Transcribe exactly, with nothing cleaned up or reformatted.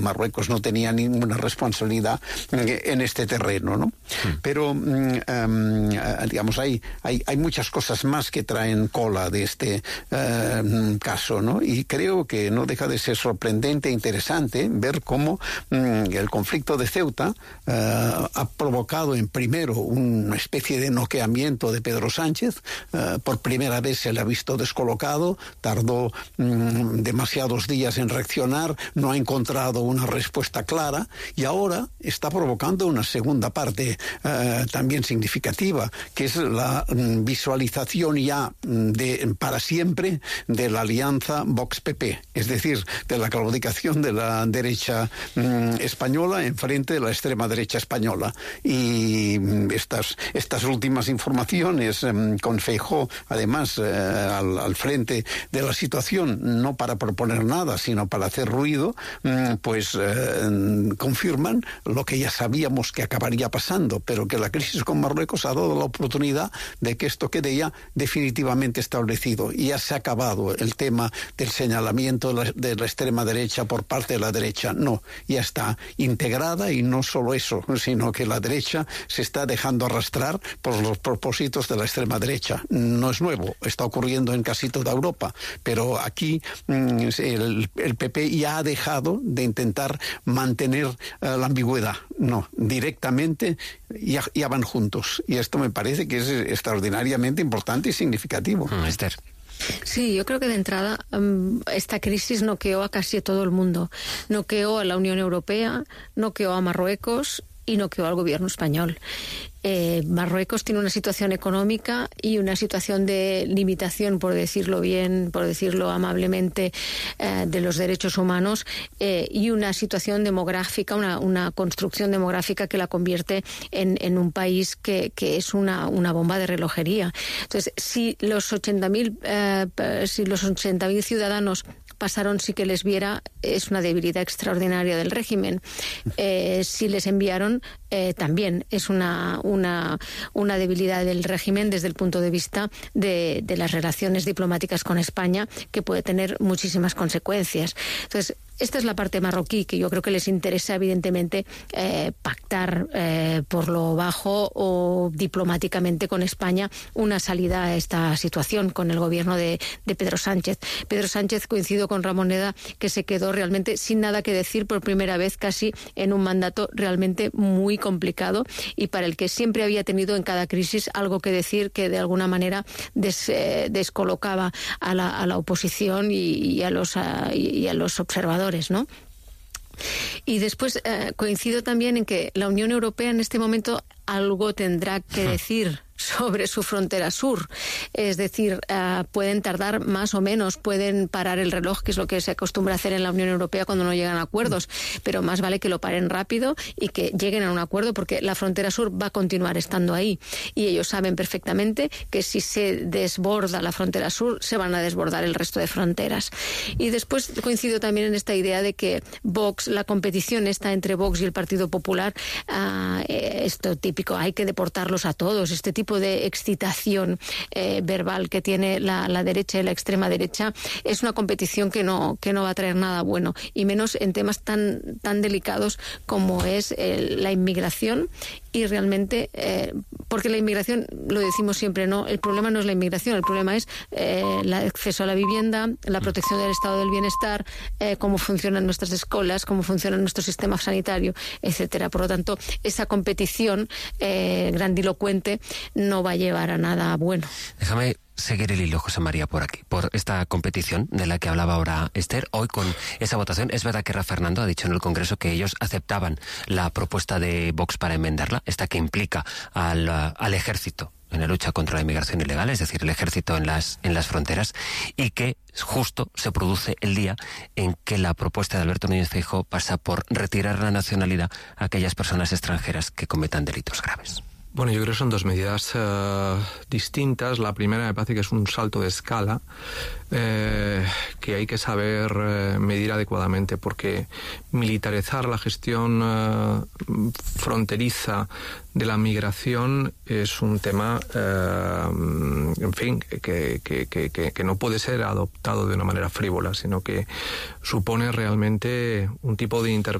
Marruecos no tenía ninguna responsabilidad en este terreno, ¿no? Mm. Pero, um, digamos, hay, hay, hay muchas cosas más que traen cola de este uh, caso, ¿no? Y creo que no deja de ser sorprendente e interesante ver cómo um, el conflicto de Ceuta uh, ha provocado en primero una especie de noqueamiento de Pedro Sánchez. Uh, por primera vez se le ha visto descolocado, tardó um, demasiados días en reaccionar, no ha encontrado una respuesta clara y ahora está provocando una segunda parte uh, también significativa, que es la um, visualización ya de para siempre de la alianza Vox-P P, es decir, de la claudicación de la derecha um, española en frente de la extrema derecha española. Y um, estas, estas últimas informaciones um, con Feijóo, además, uh, al, al frente de la situación, no para proponer nada, sino para hacer ruido, um, pues uh, confirman lo que ya sabíamos que acabaría pasando, pero que la crisis con Marruecos ha dado la oportunidad de que esto quede ya definitivamente establecido. Y ya se ha acabado el tema del señalamiento de la, de la extrema derecha por parte de la derecha. No, ya está integrada, y no solo eso, sino que la derecha se está dejando arrastrar por los propósitos de la extrema derecha. No es nuevo, está ocurriendo en casi toda Europa, pero aquí el, el P P ya ha dejado de intentar mantener uh, la ambigüedad. No, directamente ya, ya van juntos. Y esto me parece que es extraordinariamente importante y significativo. Mm, Esther. Sí, yo creo que de entrada um, esta crisis noqueó a casi todo el mundo. Noqueó a la Unión Europea, noqueó a Marruecos y noqueó al gobierno español. Eh, Marruecos tiene una situación económica y una situación de limitación, por decirlo bien, por decirlo amablemente, eh, de los derechos humanos, eh, y una situación demográfica, una, una construcción demográfica que la convierte en, en un país que, que es una, una bomba de relojería. Entonces, si los ochenta mil eh, si los ochenta mil ciudadanos pasaron sí que les viera, es una debilidad extraordinaria del régimen. Eh, si les enviaron, eh, también es una, una, una debilidad del régimen desde el punto de vista de, de las relaciones diplomáticas con España, que puede tener muchísimas consecuencias. Entonces, esta es la parte marroquí, que yo creo que les interesa evidentemente eh, pactar eh, por lo bajo o diplomáticamente con España una salida a esta situación con el gobierno de, de Pedro Sánchez. Pedro Sánchez, coincido con Ramoneda, que se quedó realmente sin nada que decir por primera vez casi en un mandato realmente muy complicado, y para el que siempre había tenido en cada crisis algo que decir que de alguna manera des, eh, descolocaba a la, a la oposición y, y, a los, a, y a los observadores, ¿no? Y después eh, coincido también en que la Unión Europea en este momento algo tendrá que decir sobre su frontera sur. Es decir, uh, pueden tardar más o menos, pueden parar el reloj, que es lo que se acostumbra a hacer en la Unión Europea cuando no llegan a acuerdos, pero más vale que lo paren rápido y que lleguen a un acuerdo, porque la frontera sur va a continuar estando ahí. Y ellos saben perfectamente que si se desborda la frontera sur, se van a desbordar el resto de fronteras. Y después coincido también en esta idea de que Vox, la competición está entre Vox y el Partido Popular, uh, esto típico, hay que deportarlos a todos, este tipo de excitación eh, verbal que tiene la, la derecha y la extrema derecha, es una competición que no, que no va a traer nada bueno, y menos en temas tan, tan delicados como es el, la inmigración. Y realmente, eh, porque la inmigración, lo decimos siempre, no, el problema no es la inmigración, el problema es eh, el acceso a la vivienda, la protección del estado del bienestar, eh, cómo funcionan nuestras escuelas, cómo funciona nuestro sistema sanitario, etcétera. Por lo tanto, esa competición eh, grandilocuente no va a llevar a nada bueno. Déjame seguir el hilo, José María, por aquí, por esta competición de la que hablaba ahora Esther. Hoy, con esa votación, es verdad que Rafa Fernando ha dicho en el Congreso que ellos aceptaban la propuesta de Vox para enmendarla, esta que implica al, al ejército en la lucha contra la inmigración ilegal, es decir, el ejército en las, en las fronteras, y que justo se produce el día en que la propuesta de Alberto Núñez Feijóo pasa por retirar la nacionalidad a aquellas personas extranjeras que cometan delitos graves. Bueno, yo creo que son dos medidas uh, distintas. La primera me parece que es un salto de escala eh, que hay que saber eh, medir adecuadamente, porque militarizar la gestión uh, fronteriza de la migración es un tema, eh, en fin, que, que, que, que no puede ser adoptado de una manera frívola, sino que supone realmente un tipo de intervención